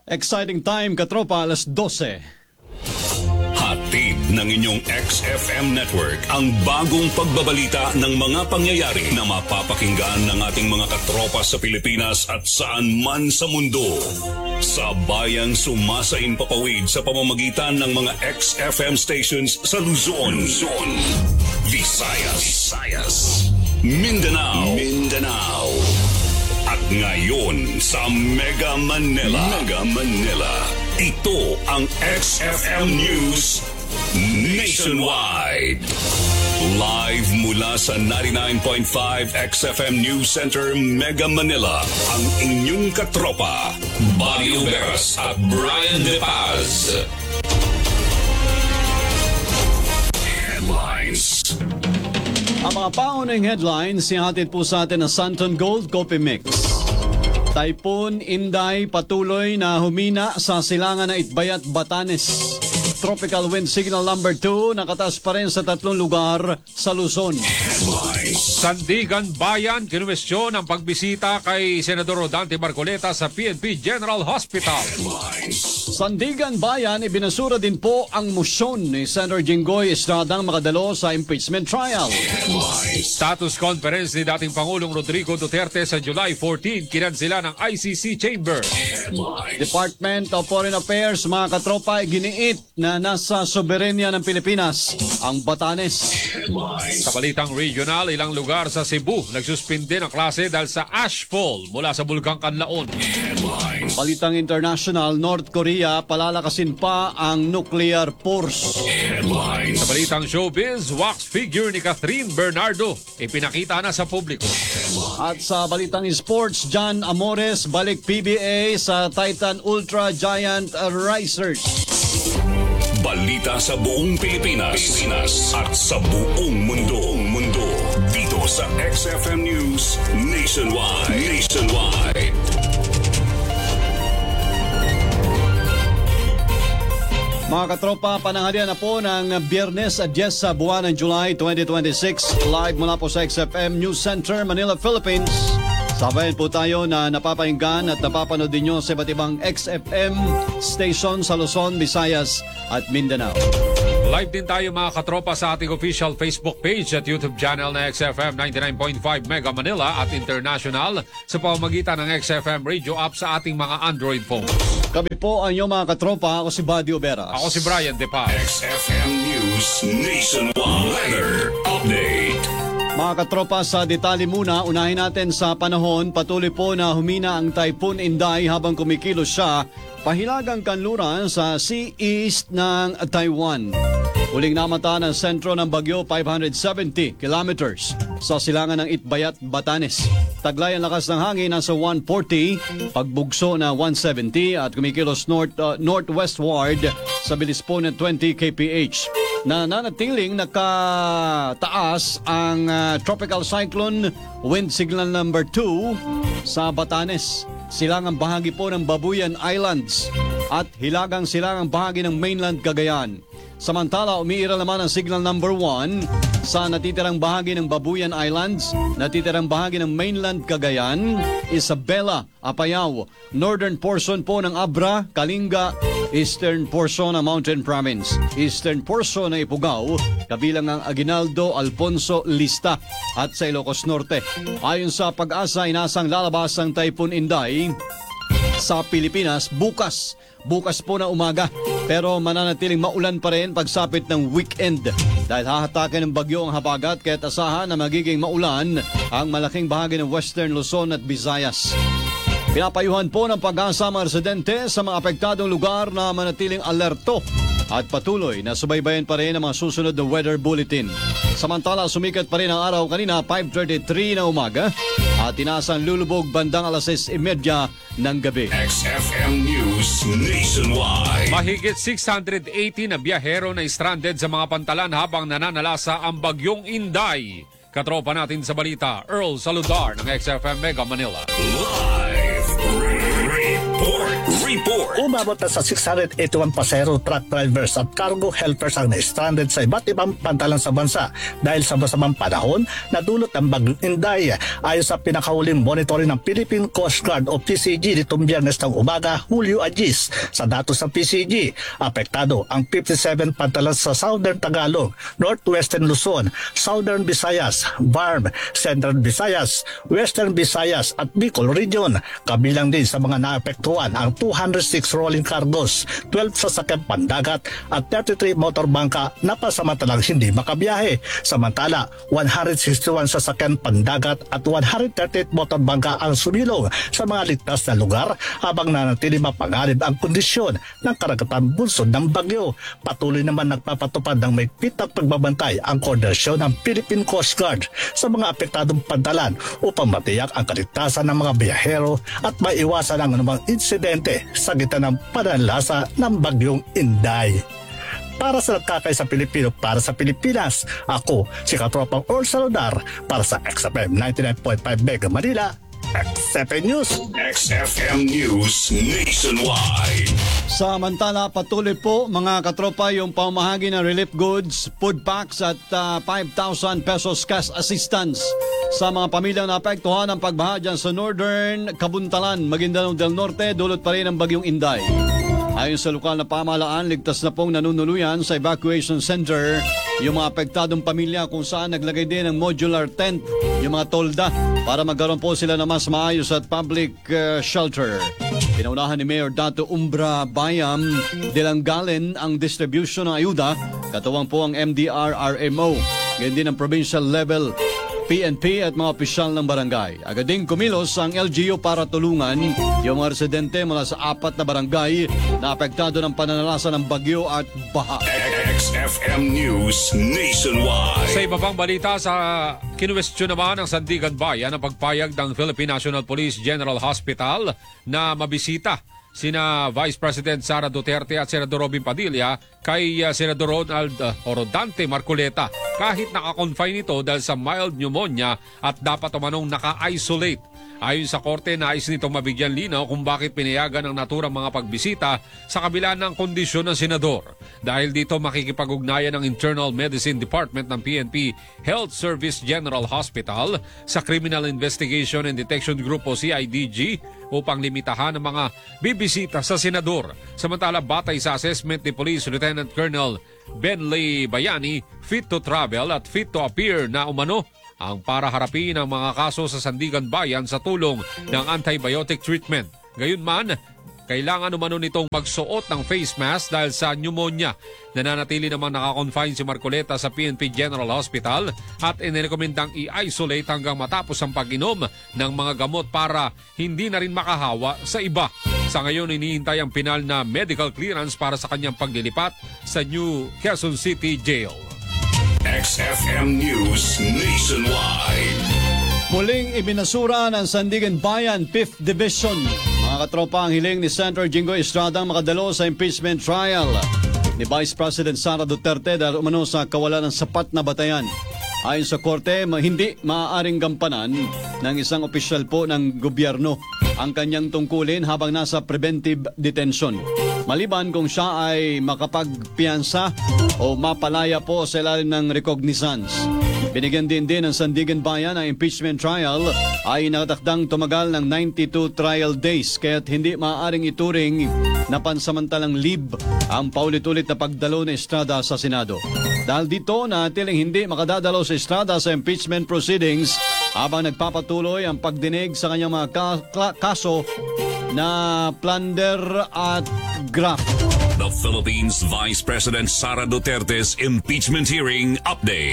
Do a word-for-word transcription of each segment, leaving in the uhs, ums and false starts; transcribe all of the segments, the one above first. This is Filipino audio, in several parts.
Exciting time, katropa, alas dose. Hatid ng inyong X F M network ang bagong pagbabalita ng mga pangyayari na mapapakinggan ng ating mga katropa sa Pilipinas at saan man sa mundo. Sa bayang sumasain papawid sa pamamagitan ng mga X F M stations sa Luzon, Luzon, Visayas, Visayas, Mindanao, Mindanao. At ngayon sa Mega Manila, Mega Manila, ito ang X F M News Nationwide. Live mula sa ninety-nine point five X F M News Center, Mega Manila, ang inyong katropa, Buddy Uberas at Brian De Paz. Headlines. Ang mga paunang headlines, sihatid po sa atin ng Santon Gold Coffee Mix. Typhoon Inday patuloy na humina sa silangan ng Itbayat, Batanes. Tropical wind signal number two, nakatas pa rin sa tatlong lugar sa Luzon. Sandigan Bayan, kinuwestiyon ang pagbisita kay Senador Rodante Marcoleta sa P N P General Hospital. Sandigan Bayan, ibinasura din po ang motion ni Senator Jinggoy Estradang makadalo sa impeachment trial. Status conference ni dating Pangulong Rodrigo Duterte sa July fourteen, kinansela ng I C C Chamber. Department of Foreign Affairs, mga katropa, giniit na nasa soberenya ng Pilipinas ang Batanes. Sa balitang regional, ilang lugar sa Cebu nagsuspinde ng klase dahil sa ashfall mula sa Bulkang Kanlaon. Balitang international, North Korea palalakasin pa ang nuclear force. Sa balitang showbiz, wax figure ni Catherine Bernardo ipinakita na sa publiko. At sa balitang sports, John Amores balik P B A sa Titan Ultra Giant Risers. Balita sa buong Pilipinas, Pilipinas at sa buong mundo, mundo dito sa X F M News Nationwide, Nationwide. Mga katropa, pananghalian na po ng Biyernes at diyes sa buwan ng July twenty twenty-six. Live mula po sa X F M News Center, Manila, Philippines. Sabayan po tayo na napapahinggan at napapanood din nyo sa iba't ibang X F M station sa Luzon, Visayas at Mindanao. Live din tayo mga katropa sa ating official Facebook page at YouTube channel na X F M ninety-nine point five Mega Manila at International sa pamamagitan ng X F M Radio app sa ating mga Android phones. Kami po ang inyong mga katropa. Ako si Buddy Uberas. Ako si Brian De Paz. X F M News Nationwide Weather Update. Mga katropa, sa detalye muna, unahin natin sa panahon. Patuloy po na humina ang Typhoon Inday habang kumikilos siya pahilagang kanluran sa sea east ng Taiwan. Uling namata ng sentro ng bagyo, five hundred seventy kilometers sa silangan ng Itbayat, Batanes. Taglay ang lakas ng hangin nasa one forty, pagbugso na one seventy at kumikilos north, uh, northwestward sa bilis po ng twenty kilometers per hour. Na nanatiling nakataas ang uh, tropical cyclone wind signal number two sa Batanes. Silangang bahagi po ng Babuyan Islands at hilagang silangang bahagi ng mainland Cagayan. Samantala, umiiral naman ang signal number one sa natitirang bahagi ng Babuyan Islands, natitirang bahagi ng mainland Cagayan, Isabela, Apayao, northern portion po ng Abra, Kalinga, eastern portion ng Mountain Province, eastern portion ng Ifugao, kabilang ang Aguinaldo, Alfonso, Lista at sa Ilocos Norte. Ayon sa Pag-asa, inasang lalabas ang Typhoon Inday sa Pilipinas bukas. Bukas po na umaga, pero mananatiling maulan pa rin pagsapit ng weekend dahil hahatakin ng bagyo ang habagat, kaya't asahan na magiging maulan ang malaking bahagi ng Western Luzon at Visayas. Pinapayuhan po ng Pag-asa mga residente sa mga apektadong lugar na manatiling alerto at patuloy na subaybayan pa rin ang mga susunod na weather bulletin. Samantala, sumikat pa rin ang araw kanina five thirty-three na umaga at tinasang lulubog bandang alas sais trenta ng gabi. X F M News Nationwide. Mahigit six hundred eighty na biyahero na stranded sa mga pantalan habang nananalasa ang bagyong Inday. Katropa natin sa balita, Earl Saludar ng X F M Mega Manila. Live report. Report. Umabot na sa six hundred eighty-one pasahero, truck drivers at cargo helpers ang na-stranded sa iba't ibang pantalan sa bansa dahil sa masamang panahon na dulot ng Bagyong Inday. Ayon sa pinakahuling monitoring ng Philippine Coast Guard o P C G nitong Biyernes ng umaga, Hulyo Agis, sa datos ng P C G, apektado ang fifty-seven pantalan sa Southern Tagalog, Northwestern Luzon, Southern Visayas, B A R M, Central Visayas, Western Visayas at Bicol Region. Kabilang din sa mga naapektuhan ang two hundred six rolling cargos, twelve sasakyan pandagat at thirty-three motor bangka na pasamantalang hindi makabiyahe. Samantala, one hundred sixty-one sasakyan pandagat at one hundred thirty-eight motor bangka ang sumilong sa mga ligtas na lugar habang nanatili mapanganib ang kondisyon ng karagatan bunsod ng bagyo. Patuloy naman nagpapatupad ng mahigpit na pagbabantay ang koordinasyon ng Philippine Coast Guard sa mga apektadong pantalan upang matiyak ang kaligtasan ng mga biyahero at maiwasan ang anumang insidente sa gitna ng pananalasa ng Bagyong Inday. Para sa nagkakaisa Pilipino, para sa Pilipinas, ako si Katropang Earl Saludar para sa X F M ninety-nine point five Mega Manila, X F M News. X F M News Nationwide. Samantala, patuloy po mga katropa yung pamahagi ng relief goods, food packs at uh, five thousand pesos cash assistance sa mga pamilyang naapektuhan ng pagbaha dyan sa Northern Kabuntalan, Maguindanao del Norte, dulot pa rin ng Bagyong Inday. Ayon sa lokal na pamahalaan, ligtas na pong nanunuluyan sa evacuation center yung mga apektadong pamilya kung saan naglagay din ng modular tent, yung mga tolda, para magkaroon po sila na mas maayos at public uh, shelter. Pinaunahan ni Mayor Dato Umbra Bayam Dilanggalin ang distribution ng ayuda, katuwang po ang M D R R M O, ganyan din ang provincial level P N P at mga opisyal ng barangay. Agad ding kumilos ang L G U para tulungan yung mga residente mula sa apat na barangay na apektado ng pananalasa ng bagyo at baha. X F M News Nationwide. Sa iba pang balita, sa kinuwestiyon naman ng Sandigan Bayan ang pagpayag ng Philippine National Police General Hospital na mabisita sina Vice President Sara Duterte at Senador Robin Padilla kay uh, Senador Ronald uh, Rodante Marcoleta kahit naka-confine ito dahil sa mild pneumonia at dapat umanong naka-isolate. Ayon sa korte, nais nitong mabigyan linaw kung bakit pinayagan ng naturang mga pagbisita sa kabila ng kondisyon ng senador. Dahil dito makikipag-ugnayan ng Internal Medicine Department ng P N P Health Service General Hospital sa Criminal Investigation and Detection Group o C I D G upang limitahan ang mga bibisita sa senador. Samantala, batay sa assessment ni Police Lieutenant Colonel Benley Bayani, fit to travel at fit to appear na umano ang para harapin ang mga kaso sa Sandigan Bayan sa tulong ng antibiotic treatment. Gayunman, kailangan umano nitong magsuot ng face mask dahil sa pneumonia. Nananatili namang nakakonfine si Marcoleta sa P N P General Hospital at inirekomendang i-isolate hanggang matapos ang pag-inom ng mga gamot para hindi na rin makahawa sa iba. Sa ngayon, iniintay ang pinal na medical clearance para sa kanyang paglilipat sa New Quezon City Jail. X F M News Nationwide. Muling ibinasura ng Sandigan Bayan fifth Division. Mga katropa, ang hiling ni Senator Jingo Estrada makadalo sa impeachment trial ni Vice President Sara Duterte dahil umano sa kawalan ng sapat na batayan. Ayon sa korte, hindi maaaring gampanan ng isang opisyal po ng gobyerno ang kanyang tungkulin habang nasa preventive detention. Maliban kung siya ay makapagpiyansa o mapalaya po sa ilalim ng recognizance. Binigyan din din ng Sandigan Bayan ang impeachment trial ay nakatakdang tumagal ng ninety-two trial days kaya't hindi maaaring ituring na pansamantalang leave ang paulit-ulit na pagdalo ni Estrada sa Senado. Dahil dito na tiling hindi makadadalo sa Estrada sa impeachment proceedings habang nagpapatuloy ang pagdinig sa kanyang mga ka- ka- kaso na plunder at graft. The Philippines Vice President Sara Duterte's impeachment hearing update.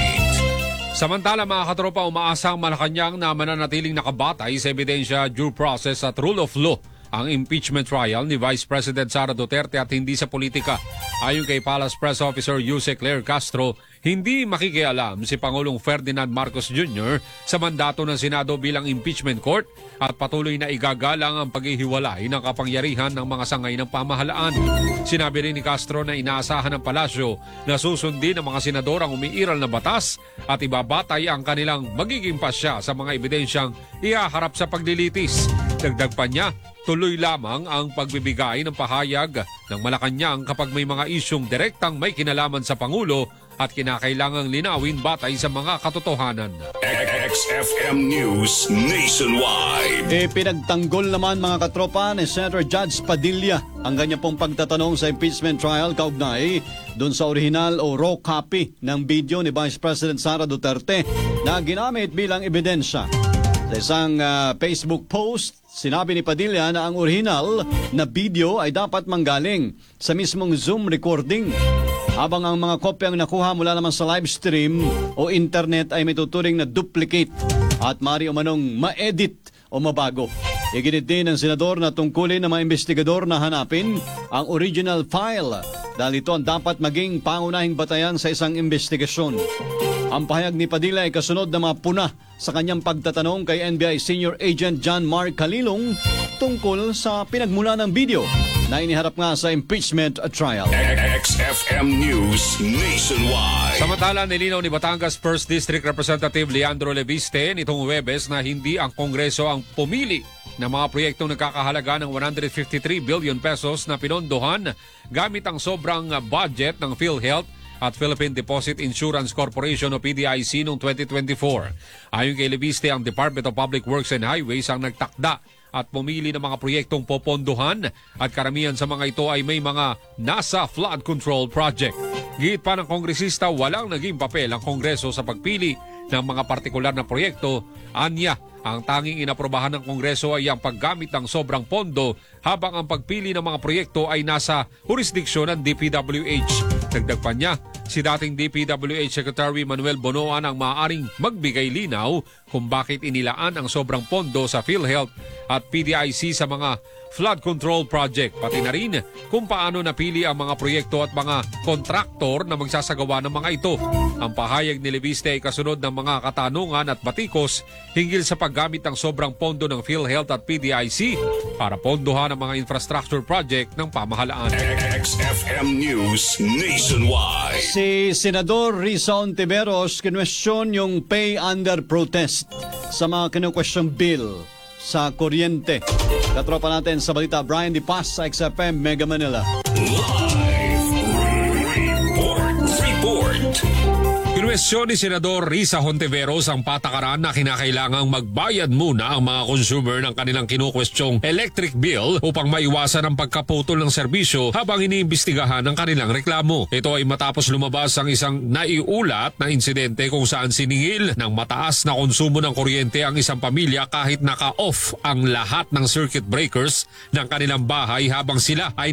Samantala, mga katropa, umaasang Malacanang na mananatiling nakabatay sa ebidensya, due process at rule of law ang impeachment trial ni Vice President Sara Duterte at hindi sa politika. Ayon kay Palace Press Officer Jose Claire Castro, hindi makikialam si Pangulong Ferdinand Marcos Junior sa mandato ng Senado bilang impeachment court at patuloy na igagalang ang paghihiwalay ng kapangyarihan ng mga sangay ng pamahalaan. Sinabi rin ni Castro na inaasahan ng palasyo na susundin ng mga senador ang umiiral na batas at ibabatay ang kanilang magiging pasya sa mga ebidensyang ihaharap sa paglilitis. Dagdag pa niya, tuloy lamang ang pagbibigay ng pahayag ng Malacanang kapag may mga isyong direktang may kinalaman sa Pangulo at kinakailangang linawin batay sa mga katotohanan. X F M News Nationwide. E pinagtanggol naman mga katropa ni Senator Judge Padilla ang kanya pong pagtatanong sa impeachment trial kaugnay doon sa original o raw copy ng video ni Vice President Sara Duterte na ginamit bilang ebidensya. Sa isang uh, Facebook post, sinabi ni Padilla na ang original na video ay dapat manggaling sa mismong Zoom recording, habang ang mga kopyang nakuha mula naman sa live stream o internet ay may tuturing na duplicate at maaari umanong ma-edit o mabago. Iginit din ng senador na tungkulin ng mga investigador na hanapin ang original file dahil ito ang dapat maging pangunahing batayan sa isang investigasyon. Ang pahayag ni Padilla ay kasunod na mga puna sa kanyang pagtatanong kay N B I Senior Agent John Mark Calilong tungkol sa pinagmula ng video na iniharap nga sa impeachment trial. X F M News Nationwide. Samantala, nilinaw ni Batangas First District Representative Leandro Leviste nitong Huwebes na hindi ang Kongreso ang pumili ng mga proyektong nagkakahalaga ng one hundred fifty-three billion pesos na pinondohan gamit ang sobrang budget ng PhilHealth at Philippine Deposit Insurance Corporation o P D I C noong twenty twenty-four. Ayon kay Leviste, ang Department of Public Works and Highways ang nagtakda at pumili ng mga proyektong popondohan at karamihan sa mga ito ay may mga nasa flood control project. Giit pa ng kongresista, walang naging papel ang Kongreso sa pagpili ng mga partikular na proyekto. Anya, ang tanging inaprobahan ng Kongreso ay ang paggamit ng sobrang pondo habang ang pagpili ng mga proyekto ay nasa jurisdiksyon ng D P W H. Dagdag pa niya, si dating D P W H Secretary Manuel Bonoan ang maaaring magbigay linaw kung bakit inilaan ang sobrang pondo sa PhilHealth at P D I C sa mga flood control project, pati na rin kung paano napili ang mga proyekto at mga kontraktor na magsasagawa ng mga ito. Ang pahayag ni Leviste ay kasunod ng mga katanungan at batikos hinggil sa paggamit ng sobrang pondo ng PhilHealth at P D I C para pondohan ang mga infrastructure project ng pamahalaan. X F M News Nationwide. Si Senador Risa Ontiveros kinwestiyon yung pay under protest sa mga kinukwestyong bill sa kuryente. Katropa natin sa balita, Brian Di Paz sa X F M Mega Manila. Live report. Report. Kinwestiyon ni Senador Risa Hontiveros ang patakaran na kinakailangang magbayad muna ang mga consumer ng kanilang kinukwestyong electric bill upang maiwasan ang pagkaputol ng serbisyo habang iniimbestigahan ang kanilang reklamo. Ito ay matapos lumabas ang isang naiulat na insidente kung saan siningil ng mataas na konsumo ng kuryente ang isang pamilya kahit naka-off ang lahat ng circuit breakers ng kanilang bahay habang sila ay